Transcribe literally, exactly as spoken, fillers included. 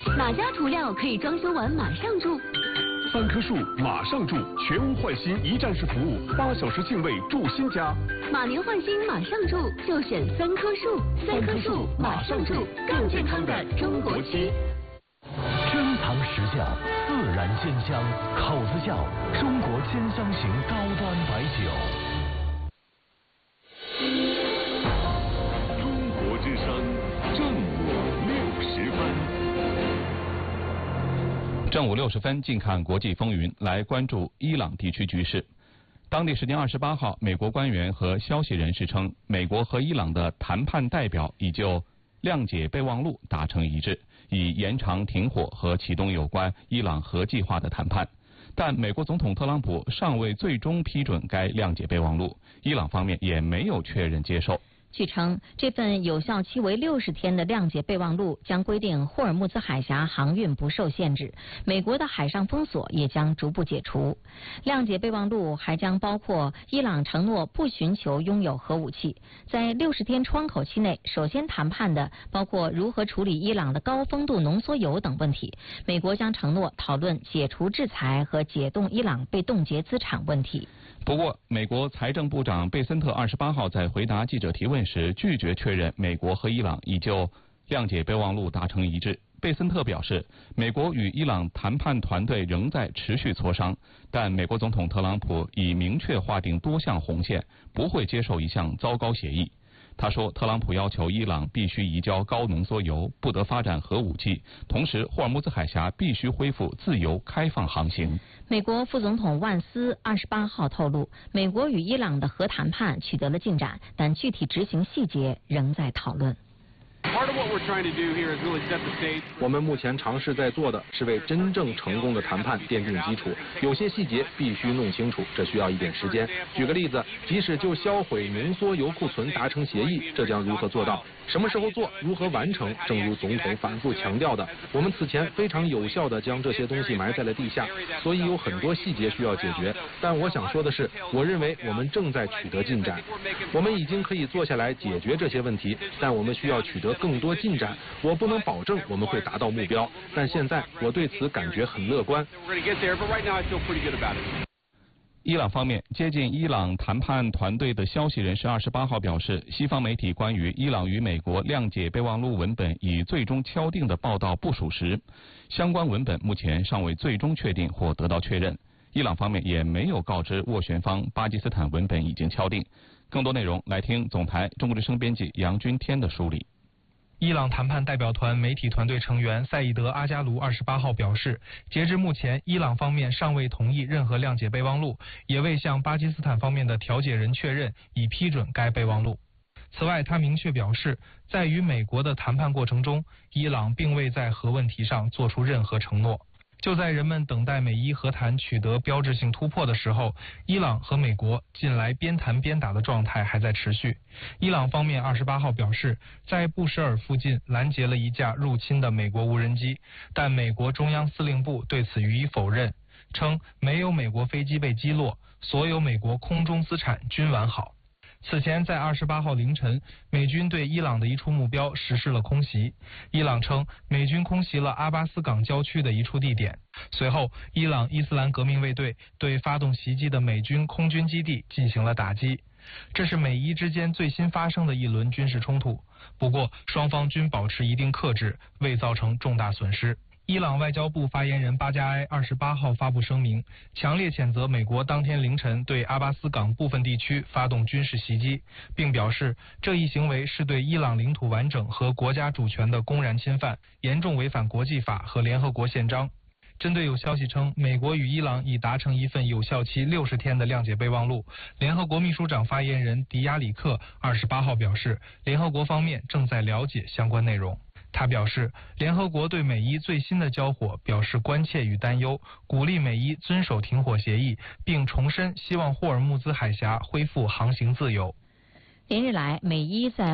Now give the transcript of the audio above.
哪家涂料可以装修完马上住？ 三棵树马上住，全屋换新一站式服务，八小时净位住新家。 马年换新马上住，就选三棵树。三棵树马上住，更健康的中国漆。 珍藏实窖，自然鲜香，口子窖，中国鲜香型高端白酒。 中国之声，正午六十分。 正午六十分，近看国际风云，来关注伊朗地区局势。当地时间二十八号，美国官员和消息人士称，美国和伊朗的谈判代表已就谅解备忘录达成一致，以延长停火和启动有关伊朗核计划的谈判。但美国总统特朗普尚未最终批准该谅解备忘录，伊朗方面也没有确认接受。 据称，这份有效期为六十天的谅解备忘录将规定霍尔木兹海峡航运不受限制，美国的海上封锁也将逐步解除。谅解备忘录还将包括伊朗承诺不寻求拥有核武器。在六十天窗口期内，首先谈判的包括如何处理伊朗的高丰度浓缩铀等问题。美国将承诺讨论解除制裁和解冻伊朗被冻结资产问题。 不过，美国财政部长贝森特二十八号在回答记者提问时，拒绝确认美国和伊朗已就谅解备忘录达成一致。贝森特表示，美国与伊朗谈判团队仍在持续磋商，但美国总统特朗普已明确划定多项红线，不会接受一项糟糕协议。他说，特朗普要求伊朗必须移交高浓缩铀，不得发展核武器，同时霍尔木兹海峡必须恢复自由开放航行。 美国副总统万斯二十八号透露，美国与伊朗的核谈判取得了进展，但具体执行细节仍在讨论。 我们目前尝试在做的是为真正成功的谈判奠定基础，有些细节必须弄清楚，这需要一点时间。举个例子，即使就销毁浓缩铀库存达成协议，这将如何做到？什么时候做？如何完成？正如总统反复强调的，我们此前非常有效地将这些东西埋在了地下，所以有很多细节需要解决。但我想说的是，我认为我们正在取得进展，我们已经可以坐下来解决这些问题，但我们需要取得更多进展。我不能保证我们会达到目标，但现在我对此感觉很乐观。 伊朗方面，接近伊朗谈判团队的消息人士二十八号表示，西方媒体关于伊朗与美国谅解备忘录文本已最终敲定的报道不属实，相关文本目前尚未最终确定或得到确认。伊朗方面也没有告知斡旋方巴基斯坦文本已经敲定。更多内容来听总台中国之声编辑杨军天的梳理。 伊朗谈判代表团媒体团队成员赛义德·阿加卢二十八号表示，截至目前，伊朗方面尚未同意任何谅解备忘录，也未向巴基斯坦方面的调解人确认已批准该备忘录。此外，他明确表示，在与美国的谈判过程中，伊朗并未在核问题上做出任何承诺。就在人们等待美伊和谈取得标志性突破的时候，伊朗和美国近来边谈边打的状态还在持续。伊朗方面二十八号表示，在布什尔附近拦截了一架入侵的美国无人机，但美国中央司令部对此予以否认，称没有美国飞机被击落，所有美国空中资产均完好。此前，在二十八号凌晨，美军对伊朗的一处目标实施了空袭。伊朗称，美军空袭了阿巴斯港郊区的一处地点。随后，伊朗伊斯兰革命卫队对发动袭击的美军空军基地进行了打击。这是美伊之间最新发生的一轮军事冲突。不过，双方均保持一定克制，未造成重大损失。伊朗外交部发言人巴加埃二十八号发布声明，强烈谴责美国当天凌晨对阿巴斯港部分地区发动军事袭击，并表示这一行为是对伊朗领土完整和国家主权的公然侵犯，严重违反国际法和联合国宪章。针对有消息称美国与伊朗已达成一份有效期六十天的谅解备忘录，联合国秘书长发言人迪亚里克二十八号表示，联合国方面正在了解相关内容。他表示，联合国对美伊最新的交火表示关切与担忧，鼓励美伊遵守停火协议，并重申希望霍尔木兹海峡恢复航行自由。 连日来，美伊在